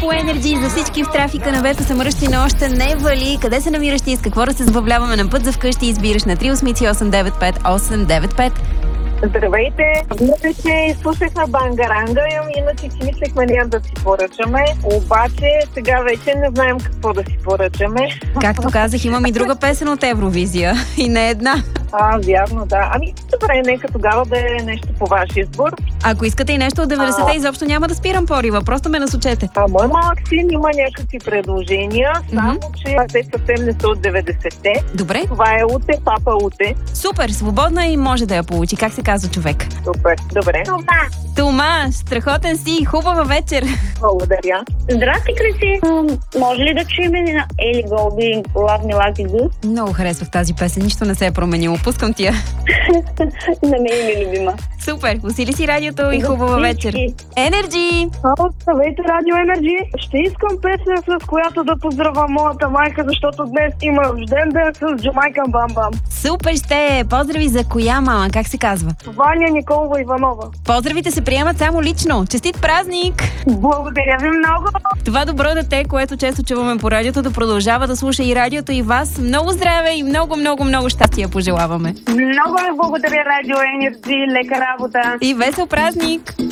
Energy за всички в трафика. Небето се мръщи, но още не вали. Къде се намираш ти и с какво да се забавляваме на път за вкъщи? Избираш на 388-895 895. Здравейте! Днес слушахме Бангаранга, иначе си мислехме няма да си поръчаме, обаче сега вече не знаем какво да си поръчаме. Както казах, имам и друга песен от Евровизия. И не една. Вярно, да. Добре, нека тогава да е нещо по ваш избор. Ако искате и нещо от 90-те, изобщо няма да спирам порива. Просто ме насочете. Мой малък син има някакви предложения, само че те съвсем не са от 90-те. Добре. Това е Уте, папа Уте. Супер, свободна и може да я получи. Как се казва човек? Супер, добре. Тома, страхотен си, хубава вечер. Благодаря. Здрасти, Криси! Може ли да чуем на Ели Голди Love Me Like You Do? Много харесвах тази песен, нищо не се е променило. Пускам ти я. На мен е ми любима. Супер, усили си радиото и хубава вечер. Енерджи! Здравейте, Радио Енерджи! Ще искам песен, с която да поздравя моята майка, защото днес има рожден ден с Джамайкан Бам Бам. Супер ще! Поздрави за коя мама? Как се казва? Ваня Николова Иванова. Поздравите се приемат само лично. Честит празник! Благодаря ви много! Това добро дете, което често чуваме по радиото, да продължава да слуша и радиото, и вас. Много здраве и много, много, много щастие пожелаваме. Много ви благодаря, Радио Енерджи. Лека работа! И весел празник!